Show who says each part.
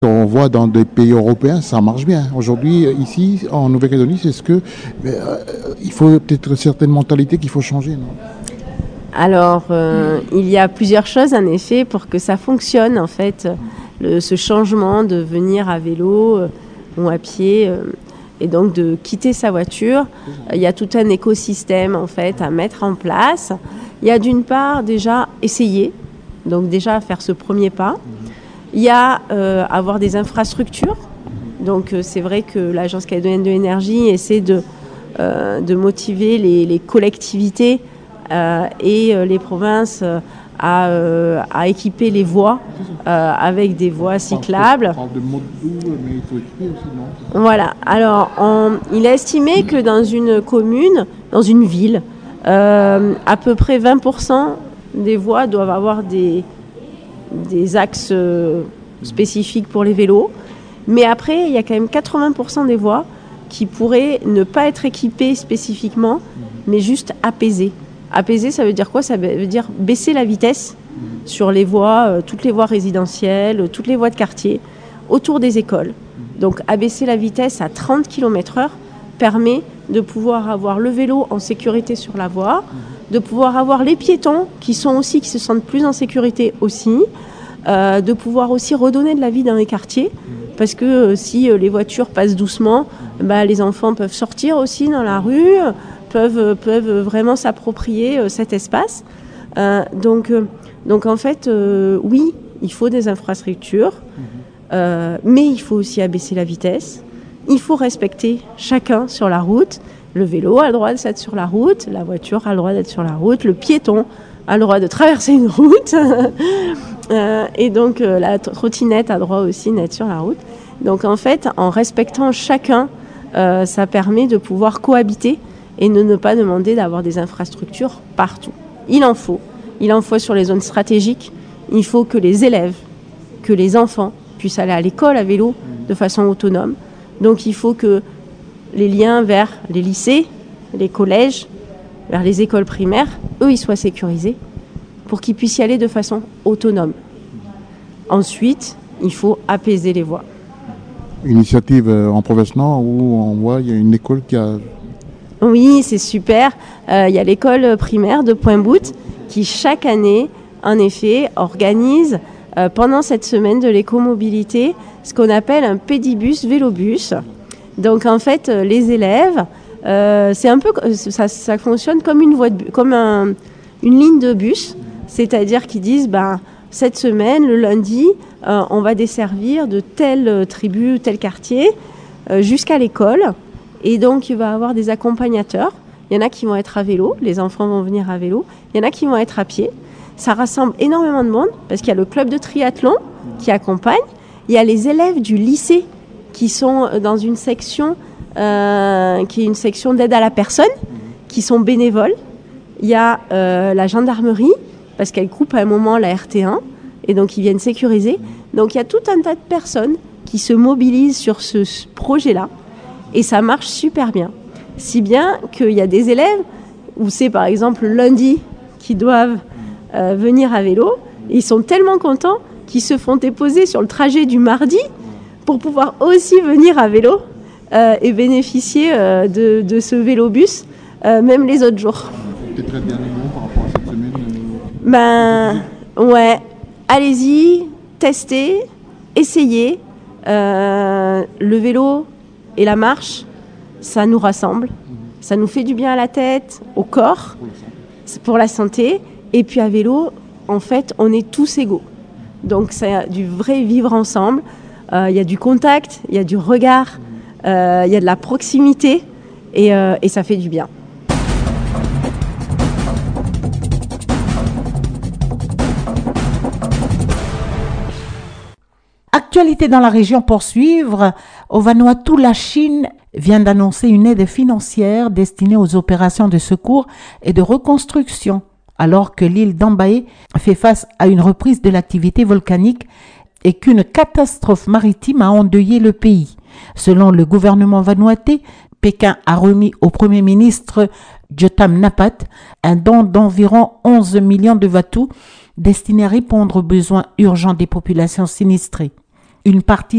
Speaker 1: On voit dans des pays européens, ça marche bien. Aujourd'hui, ici, en Nouvelle-Calédonie, c'est ce que il faut peut-être certaines mentalités qu'il faut changer, non?
Speaker 2: Alors, il y a plusieurs choses en effet pour que ça fonctionne en fait, ce changement de venir à vélo ou à pied et donc de quitter sa voiture. Il y a tout un écosystème en fait à mettre en place. Il y a d'une part déjà essayer, donc déjà faire ce premier pas. Il y a avoir des infrastructures. Donc c'est vrai que l'Agence calédonienne de l'énergie essaie de motiver les collectivités et les provinces à équiper les voies avec des voies cyclables.
Speaker 1: On parle de mode doux, mais il faut équiper aussi, non?
Speaker 2: Voilà. Alors, il a estimé que dans une commune, dans une ville, à peu près 20% des voies doivent avoir des axes spécifiques pour les vélos. Mais après, il y a quand même 80% des voies qui pourraient ne pas être équipées spécifiquement, mais juste apaisées. Apaiser, ça veut dire quoi? Ça veut dire baisser la vitesse sur les voies, toutes les voies résidentielles, toutes les voies de quartier, autour des écoles. Donc abaisser la vitesse à 30 km/h permet de pouvoir avoir le vélo en sécurité sur la voie, de pouvoir avoir les piétons qui se sentent plus en sécurité aussi, de pouvoir aussi redonner de la vie dans les quartiers, parce que si les voitures passent doucement, les enfants peuvent sortir aussi dans la rue, peuvent vraiment s'approprier cet espace. Donc en fait, oui, il faut des infrastructures, mais il faut aussi abaisser la vitesse. Il faut respecter chacun sur la route. Le vélo a le droit d'être sur la route, la voiture a le droit d'être sur la route, le piéton a le droit de traverser une route, et donc la trottinette a le droit aussi d'être sur la route. Donc en fait, en respectant chacun, ça permet de pouvoir cohabiter et de ne pas demander d'avoir des infrastructures partout. Il en faut sur les zones stratégiques. Il faut que les élèves, que les enfants puissent aller à l'école à vélo de façon autonome. Donc il faut que les liens vers les lycées, les collèges, vers les écoles primaires, eux, ils soient sécurisés pour qu'ils puissent y aller de façon autonome. Ensuite, il faut apaiser les voies.
Speaker 1: Initiative en province Nord où on voit il y a une école qui a...
Speaker 2: Oui, c'est super. Il y a l'école primaire de Pointe-Boute qui, chaque année, en effet, organise pendant cette semaine de l'écomobilité ce qu'on appelle un pédibus vélobus. Donc, en fait, les élèves, c'est un peu, ça fonctionne comme une ligne de bus, c'est-à-dire qu'ils disent, cette semaine, le lundi, on va desservir de telle tribu, tel quartier, jusqu'à l'école. Et donc, il va y avoir des accompagnateurs. Il y en a qui vont être à vélo, les enfants vont venir à vélo. Il y en a qui vont être à pied. Ça rassemble énormément de monde parce qu'il y a le club de triathlon qui accompagne. Il y a les élèves du lycée qui sont dans une section qui est une section d'aide à la personne, qui sont bénévoles. Il y a la gendarmerie parce qu'elle coupe à un moment la RT1 et donc ils viennent sécuriser. Donc il y a tout un tas de personnes qui se mobilisent sur ce projet-là. Et ça marche super bien. Si bien qu'il y a des élèves où c'est par exemple lundi qui doivent venir à vélo. Et ils sont tellement contents qu'ils se font déposer sur le trajet du mardi pour pouvoir aussi venir à vélo et bénéficier de ce vélobus même les autres jours.
Speaker 1: Peut-être un dernier mot par rapport à cette semaine
Speaker 2: Ouais, allez-y, testez, essayez. Le vélo et la marche, ça nous rassemble, ça nous fait du bien à la tête, au corps, pour la santé. Et puis à vélo, en fait, on est tous égaux. Donc c'est du vrai vivre ensemble. Il y a du contact, il y a du regard, il y a de la proximité et ça fait du bien.
Speaker 3: Actualité dans la région pour suivre. Au Vanuatu, la Chine vient d'annoncer une aide financière destinée aux opérations de secours et de reconstruction, alors que l'île d'Ambaé fait face à une reprise de l'activité volcanique et qu'une catastrophe maritime a endeuillé le pays. Selon le gouvernement vanuatais, Pékin a remis au Premier ministre Jotam Napat un don d'environ 11 millions de vatus destiné à répondre aux besoins urgents des populations sinistrées. Une partie